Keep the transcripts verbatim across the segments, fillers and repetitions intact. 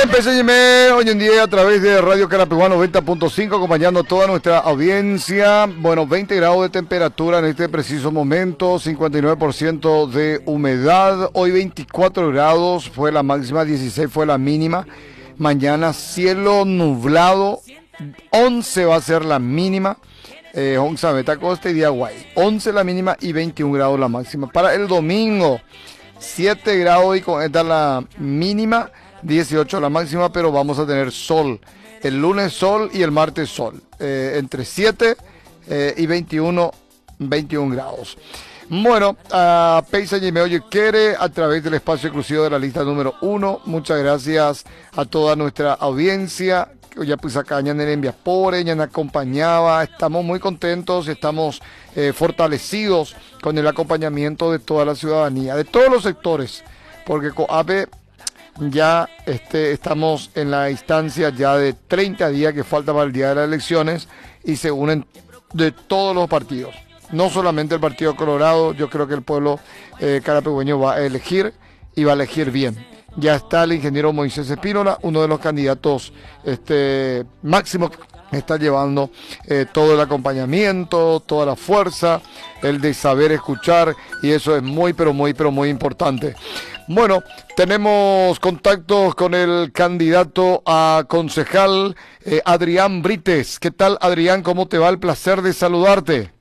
bien, P S M hoy en día a través de Radio Carapeguá noventa punto cinco, acompañando a toda nuestra audiencia. Bueno, veinte grados de temperatura en este preciso momento, cincuenta y nueve por ciento de humedad. Hoy veinticuatro grados fue la máxima, dieciséis fue la mínima. Mañana cielo nublado, once va a ser la mínima. Eh, once Metacosta y Diaguay, once la mínima y veintiún grados la máxima. Para el domingo, siete grados y con esta la mínima, dieciocho la máxima, pero vamos a tener sol. El lunes sol y el martes sol. Eh, entre siete eh, y veintiuno, veintiún grados. Bueno, a Peisa y me oye quiere a través del espacio exclusivo de la lista número uno. Muchas gracias a toda nuestra audiencia. Ya pues acá ya envía por ella nos acompañaba. Estamos muy contentos, estamos eh, fortalecidos con el acompañamiento de toda la ciudadanía, de todos los sectores, porque COAPE ya este, estamos en la instancia ya de treinta días que falta para el día de las elecciones y se unen de todos los partidos, no solamente el Partido Colorado. Yo creo que el pueblo eh, carapegueño va a elegir y va a elegir bien. Ya está el ingeniero Moisés Espínola, uno de los candidatos este, máximos que está llevando eh, todo el acompañamiento, toda la fuerza, el de saber escuchar, y eso es muy, pero muy, pero muy importante. Bueno, tenemos contactos con el candidato a concejal, eh, Adrián Brites. ¿Qué tal, Adrián? ¿Cómo te va? El placer de saludarte.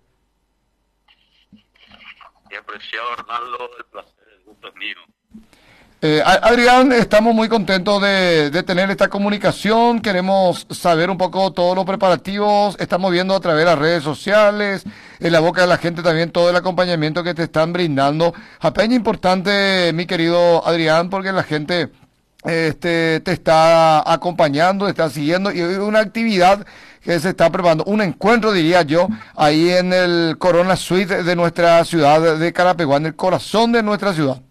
Mi apreciado Arnaldo, el placer, el gusto es mío. Eh, Adrián, estamos muy contentos de, de tener esta comunicación. Queremos saber un poco todos los preparativos. Estamos viendo a través de las redes sociales, en la boca de la gente también, todo el acompañamiento que te están brindando. Apenas importante, mi querido Adrián, porque la gente este, te está acompañando, te está siguiendo, y hay una actividad que se está preparando, un encuentro, diría yo, ahí en el Corona Suite de nuestra ciudad de Carapeguá, en el corazón de nuestra ciudad.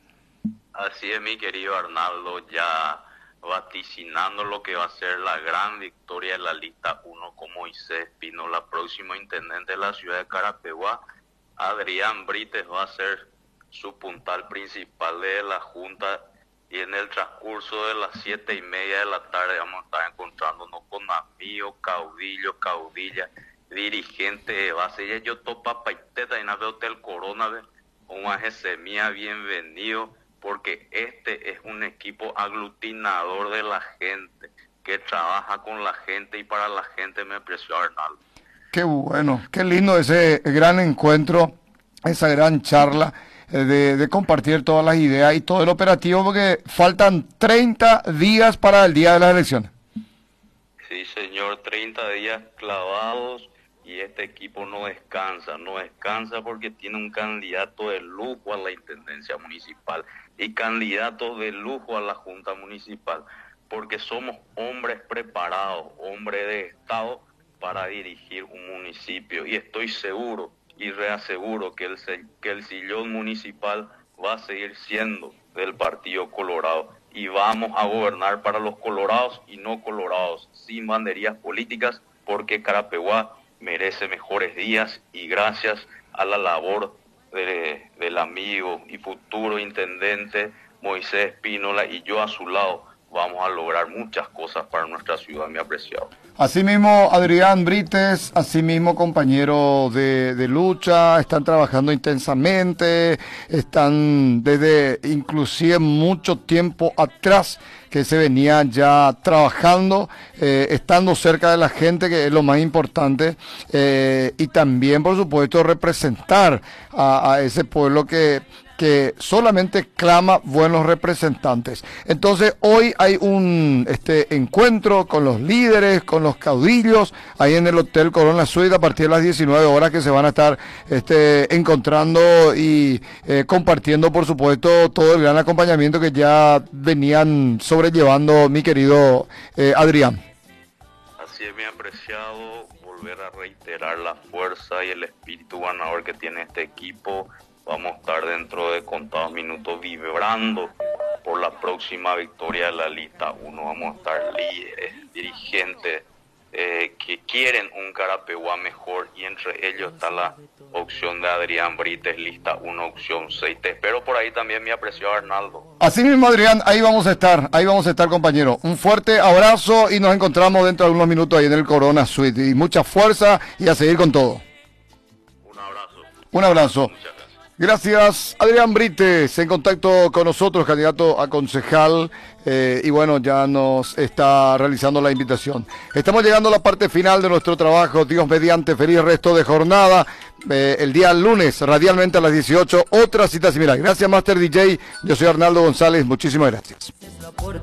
Así es, mi querido Arnaldo, ya vaticinando lo que va a ser la gran victoria de la lista uno con Moisés Espínola, próximo intendente de la ciudad de Carapeguá. Adrián Brites va a ser su puntal principal de la junta, y en el transcurso de las siete y media de la tarde vamos a estar encontrándonos con amigos, caudillos, caudillas, dirigentes de base. Ya yo topa paiteta en el Hotel Corona, un ajesemía bienvenido, porque este es un equipo aglutinador de la gente, que trabaja con la gente y para la gente, me apreció Arnaldo. Qué bueno, qué lindo ese gran encuentro, esa gran charla eh, de, de compartir todas las ideas y todo el operativo, porque faltan treinta días para el día de las elecciones. Sí, señor, treinta días clavados. Y este equipo no descansa, no descansa porque tiene un candidato de lujo a la intendencia municipal y candidatos de lujo a la junta municipal, porque somos hombres preparados, hombres de Estado para dirigir un municipio. Y estoy seguro y reaseguro que el, que el sillón municipal va a seguir siendo del Partido Colorado. Y vamos a gobernar para los colorados y no colorados, sin banderías políticas, porque Carapeguá merece mejores días, y gracias a la labor de, del amigo y futuro intendente Moisés Espínola y yo a su lado, vamos a lograr muchas cosas para nuestra ciudad, mi apreciado. Asimismo, Adrián Brites, asimismo compañero de, de lucha, están trabajando intensamente, están desde inclusive mucho tiempo atrás que se venían ya trabajando, eh, estando cerca de la gente, que es lo más importante, eh, y también, por supuesto, representar a, a ese pueblo que que solamente clama buenos representantes. Entonces hoy hay un este encuentro con los líderes, con los caudillos, ahí en el Hotel Corona Suite a partir de las diecinueve horas, que se van a estar este encontrando y eh, compartiendo, por supuesto, todo el gran acompañamiento que ya venían sobrellevando, mi querido eh, Adrián. Así es, mi apreciado, volver a reiterar la fuerza y el espíritu ganador que tiene este equipo. Vamos a estar dentro de contados minutos vibrando por la próxima victoria de la lista uno. Vamos a estar líderes, dirigentes eh, que quieren un Carapeguá mejor, y entre ellos está la opción de Adrián Brites, lista uno, opción seis. Te espero por ahí también, mi apreciado Arnaldo. Así mismo, Adrián, ahí vamos a estar, ahí vamos a estar, compañero. Un fuerte abrazo y nos encontramos dentro de unos minutos ahí en el Corona Suite. Y mucha fuerza y a seguir con todo. Un abrazo. Un abrazo. Muchas gracias. Gracias, Adrián Brites, en contacto con nosotros, candidato a concejal, eh, y bueno, ya nos está realizando la invitación. Estamos llegando a la parte final de nuestro trabajo, Dios mediante, feliz resto de jornada, eh, el día lunes, radialmente a las dieciocho, otra cita similar. Gracias, Master D J, yo soy Arnaldo González, muchísimas gracias.